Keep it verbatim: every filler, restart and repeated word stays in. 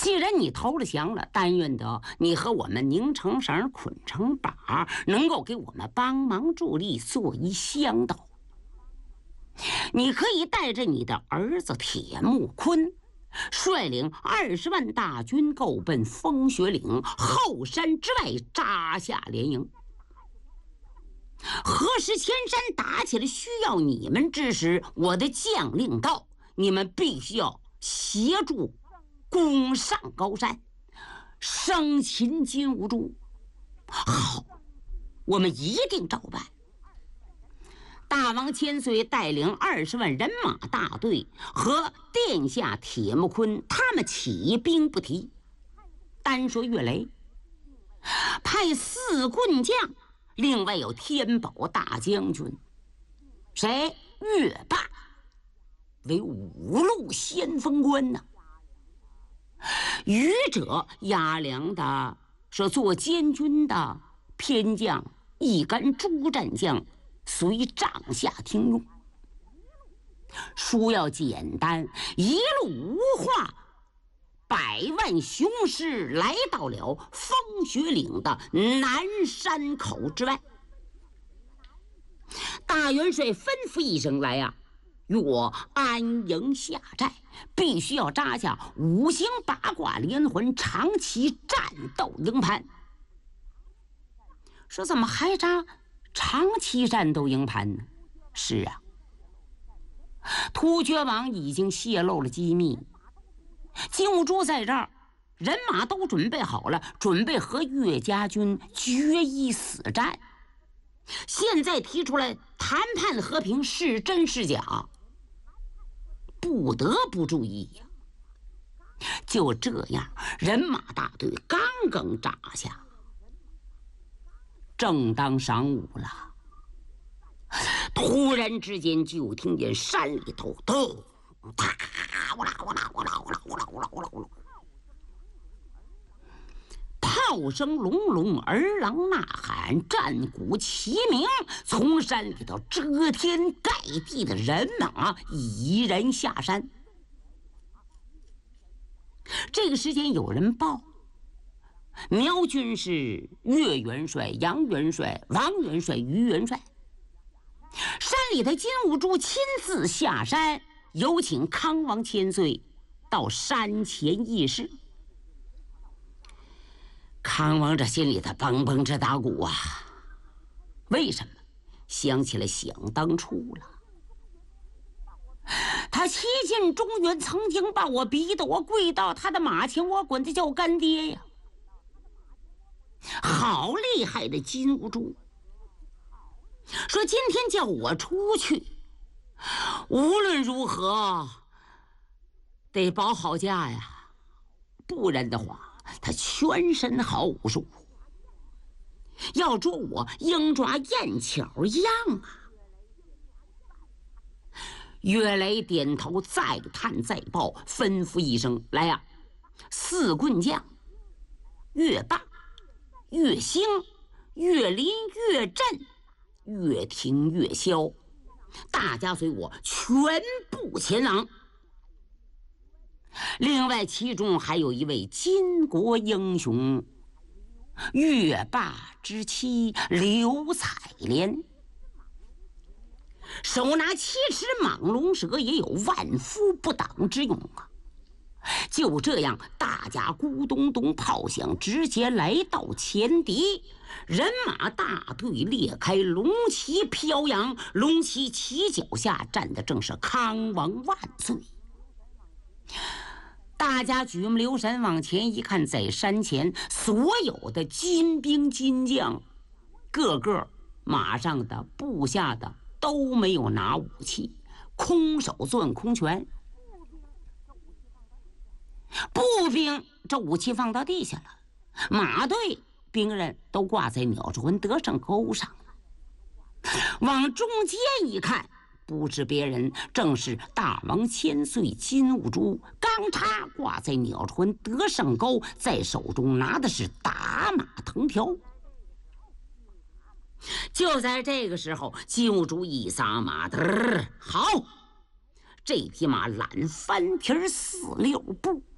既然你投了降了，但愿得你和我们拧成绳、捆成把，能够给我们帮忙助力，做一向导。你可以带着你的儿子铁木坤，率领二十万大军，够奔风雪岭后山之外扎下连营。何时前山打起来需要你们之时，我的将令到，你们必须要协助攻上高山，生擒金兀术。好，我们一定照办。大王千岁带领二十万人马大队和殿下铁木坤他们起兵不提，单说岳雷派四棍将，另外有天宝大将军谁岳霸为五路先锋官呢。愚者押粮的说做监军的偏将一干诸战将随帐下听用，书要简单，一路无话，百万雄师来到了风雪岭的南山口之外。大元帅吩咐一声，来呀、啊，与我安营下寨，必须要扎下五行八卦连环长期战斗营盘。说怎么还扎长期战斗营盘呢？是啊，突厥王已经泄露了机密，金兀术在这儿，人马都准备好了，准备和岳家军决一死战。现在提出来谈判和平，是真是假，不得不注意呀。就这样，人马大队刚刚扎下，正当晌午了，突然之间就听见山里头咚哒哇啦哇啦哇啦哇啦哇啦哇啦哇啦哇啦，炮声隆隆，儿郎呐喊，战鼓齐鸣，从山里头遮天盖地的人马一人下山。这个时间有人报，苗军是岳元帅、杨元帅、王元帅、于元帅。山里的金兀术亲自下山，有请康王千岁到山前议事。康王这心里头嘣嘣直打鼓啊！为什么？想起了想当初了。他七进中原，曾经把我逼得我跪到他的马前，我管他叫干爹呀！好厉害的金兀术！说今天叫我出去，无论如何得保好家呀，不然的话他全身好武术，要捉我鹰抓燕巧一样啊！岳雷点头，再探再报，吩咐一声：“来呀、啊，四棍将岳霸、岳兴、岳林、岳震、岳廷、岳霄，大家随我全部前往。另外，其中还有一位巾帼英雄，岳霸之妻刘彩莲。手拿七尺蟒龙蛇，也有万夫不挡之勇啊！就这样，大家咕咚咚炮响，直接来到前敌，人马大队裂开，龙旗飘扬，龙旗旗脚下站的正是康王万岁。大家举目留神往前一看，在山前所有的金兵金将，个个马上的部下的都没有拿武器，空手攥空拳。步兵这武器放到地下了，马队兵刃都挂在鸟之魂得胜钩上了。往中间一看，不是别人，正是大王千岁金兀术，钢叉挂在鸟之魂得胜钩，在手中拿的是打马藤条。就在这个时候，金兀术一撒马的，好，这匹马懒翻蹄四六步，